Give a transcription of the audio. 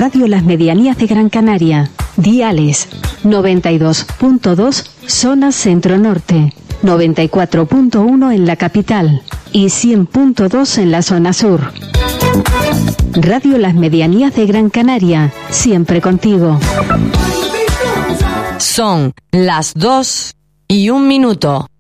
Radio Las Medianías de Gran Canaria. Diales 92.2 zona centro-norte, 94.1 en la capital y 100.2 en la zona sur. Radio Las Medianías de Gran Canaria, siempre contigo. Son las 2:01.